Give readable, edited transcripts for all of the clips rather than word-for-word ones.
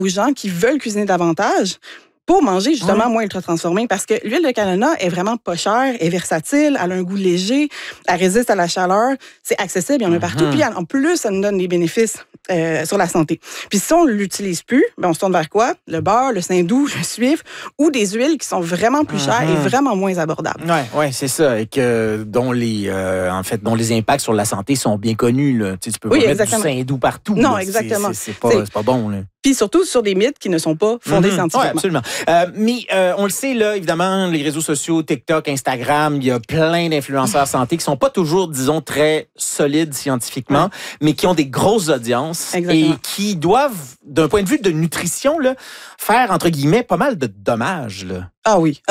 aux gens qui veulent cuisiner davantage pour manger justement moins ultra-transformé. Parce que l'huile de canola est vraiment pas chère, est versatile, elle a un goût léger, elle résiste à la chaleur, c'est accessible, il y en a partout. Puis en plus, ça nous donne des bénéfices sur la santé. Puis si on ne l'utilise plus, on se tourne vers quoi? Le beurre, le saindoux, le suif ou des huiles qui sont vraiment plus chères et vraiment moins abordables. Oui, c'est ça. Et dont les impacts sur la santé sont bien connus. Là. Tu peux pas mettre du saindoux partout. Non, là. exactement. C'est pas bon. Là. Puis surtout sur des mythes qui ne sont pas fondés scientifiquement. Oui, absolument. Mais on le sait, là, évidemment, les réseaux sociaux, TikTok, Instagram, il y a plein d'influenceurs santé qui sont pas toujours, disons, très solides scientifiquement, mais qui ont des grosses audiences et qui doivent, d'un point de vue de nutrition, là, faire, entre guillemets, pas mal de dommages. Là. Ah oui,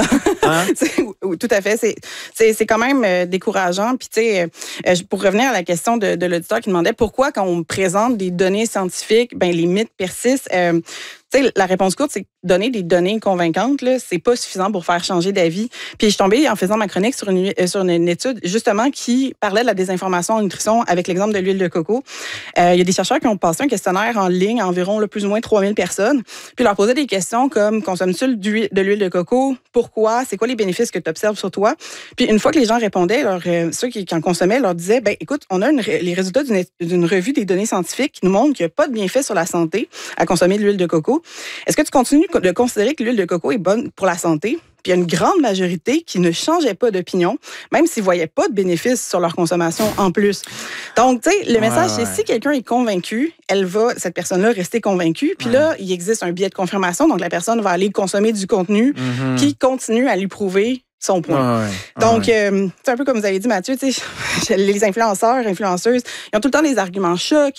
tout à fait. C'est quand même décourageant. Puis tu sais, pour revenir à la question de l'auditeur qui demandait pourquoi quand on présente des données scientifiques, les mythes persistent. Tu sais, la réponse courte, c'est que donner des données convaincantes, là, c'est pas suffisant pour faire changer d'avis. Puis je suis tombée en faisant ma chronique sur une étude justement qui parlait de la désinformation en nutrition avec l'exemple de l'huile de coco. Il y a des chercheurs qui ont passé un questionnaire en ligne à environ plus ou moins 3000 personnes, puis leur posaient des questions comme consommes-tu de l'huile de coco? Pourquoi? C'est quoi les bénéfices que tu observes sur toi? Puis une fois que les gens répondaient, ceux qui en consommaient leur disaient, écoute, on a les résultats d'une revue des données scientifiques qui nous montrent qu'il n'y a pas de bienfaits sur la santé à consommer de l'huile de coco. Est-ce que tu continues de considérer que l'huile de coco est bonne pour la santé? Puis il y a une grande majorité qui ne changeait pas d'opinion, même s'ils ne voyaient pas de bénéfices sur leur consommation en plus. Donc, tu sais, le message, c'est si quelqu'un est convaincu, cette personne-là, rester convaincue. Puis là, il existe un biais de confirmation. Donc, la personne va aller consommer du contenu qui continue à lui prouver son point. Donc, c'est un peu comme vous avez dit, Mathieu, les influenceurs, influenceuses, ils ont tout le temps des arguments chocs,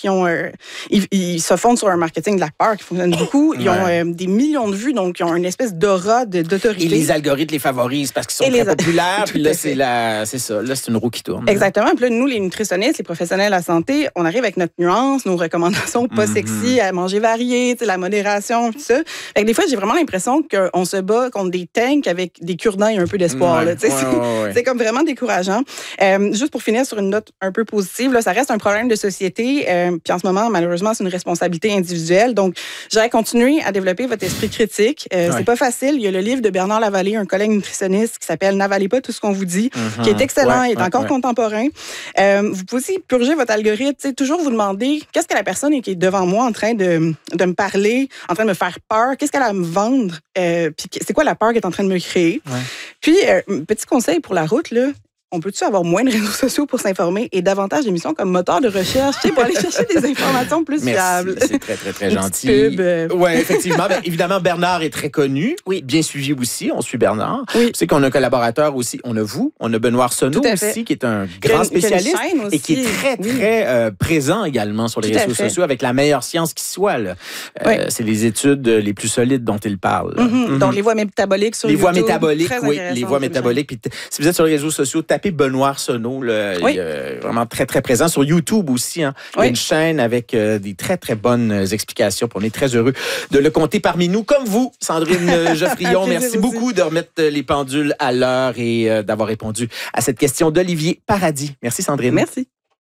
ils se fondent sur un marketing de la peur qui fonctionne beaucoup, ils ont des millions de vues, donc ils ont une espèce d'aura d'autorité. Et les algorithmes les favorisent parce qu'ils sont très populaires, puis là, c'est ça, là, c'est une roue qui tourne. Exactement, puis là, nous, les nutritionnistes, les professionnels de la santé, on arrive avec notre nuance, nos recommandations pas sexy, à manger varié, la modération, tout ça. Fait que des fois, j'ai vraiment l'impression qu'on se bat contre des tanks avec des cure-dents et un peu d'espoir. C'est comme vraiment décourageant. Juste pour finir sur une note un peu positive, là, ça reste un problème de société. Puis en ce moment, malheureusement, c'est une responsabilité individuelle. Donc, j'aurais continué à développer votre esprit critique. C'est pas facile. Il y a le livre de Bernard Lavallée, un collègue nutritionniste, qui s'appelle « N'avalez pas tout ce qu'on vous dit », qui est excellent, il est encore contemporain. Vous pouvez aussi purger votre algorithme. Toujours vous demander qu'est-ce que la personne qui est devant moi en train de me parler, en train de me faire peur, qu'est-ce qu'elle a à me vendre, puis c'est quoi la peur qu'elle est en train de me créer. Puis, petit conseil pour la route, là, on peut-tu avoir moins de réseaux sociaux pour s'informer et davantage d'émissions comme moteur de recherche, pour aller chercher des informations plus fiables? C'est très, très, très gentil. Oui, effectivement. Évidemment, Bernard est très connu. Oui. Bien suivi aussi. On suit Bernard. Oui. Tu sais qu'on a un collaborateur aussi. On a Benoît Arsenault aussi, qui est un grand spécialiste et qui est très, très présent également sur les réseaux sociaux avec la meilleure science qui soit. Là. C'est les études les plus solides dont il parle. Donc, les voies métaboliques sur YouTube. Les voies métaboliques, les voies métaboliques. Puis, si vous êtes sur les réseaux sociaux, tapez Benoît Arsenault, là, il est vraiment très, très présent. Sur YouTube aussi, hein. Il y a une chaîne avec des très, très bonnes explications. On est très heureux de le compter parmi nous, comme vous, Sandrine Geoffrion. Merci beaucoup de remettre les pendules à l'heure et d'avoir répondu à cette question d'Olivier Paradis. Merci, Sandrine. Merci.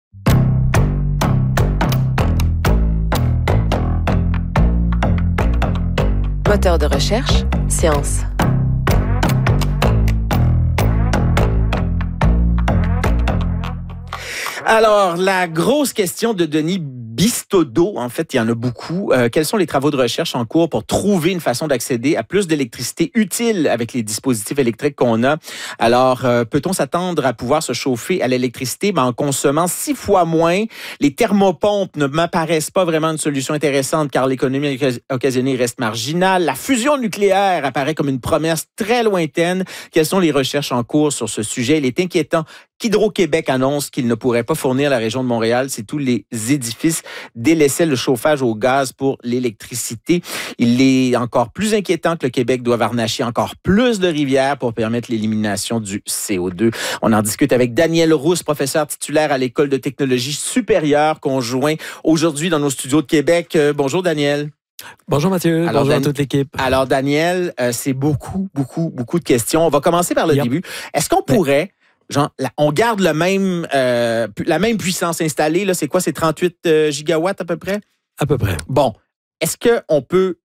Moteur de recherche, science. Alors, la grosse question de Denis Bistodeau, en fait, il y en a beaucoup. Quels sont les travaux de recherche en cours pour trouver une façon d'accéder à plus d'électricité utile avec les dispositifs électriques qu'on a? Alors, peut-on s'attendre à pouvoir se chauffer à l'électricité en consommant 6 fois moins? Les thermopompes ne m'apparaissent pas vraiment une solution intéressante car l'économie occasionnée reste marginale. La fusion nucléaire apparaît comme une promesse très lointaine. Quelles sont les recherches en cours sur ce sujet? Il est inquiétant qu'Hydro-Québec annonce qu'il ne pourrait pas fournir la région de Montréal si tous les édifices délaissaient le chauffage au gaz pour l'électricité. Il est encore plus inquiétant que le Québec doive harnacher encore plus de rivières pour permettre l'élimination du CO2. On en discute avec Daniel Rousse, professeur titulaire à l'École de technologie supérieure, conjoint aujourd'hui dans nos studios de Québec. Bonjour Daniel. Bonjour Mathieu, bonjour à toute l'équipe. Alors Daniel, c'est beaucoup de questions. On va commencer par le début. Est-ce qu'on pourrait... on garde la même puissance installée. Là, c'est quoi? C'est 38 gigawatts à peu près? À peu près. Bon. Est-ce qu'on peut